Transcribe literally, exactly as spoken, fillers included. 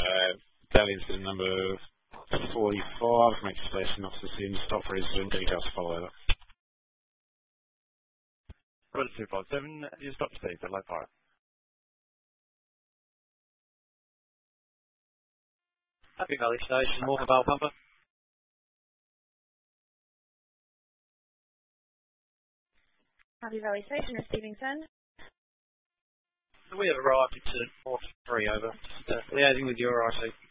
Uh, Daily incident number forty-five, make station officer in stop for incident, details follow over. Roger two five seven, you stop speed at low fire. Happy Valley Station, Morpher Bell Pumper. Happy Valley Station, receiving send. We have arrived at four three over. Just uh, liaising with your R C.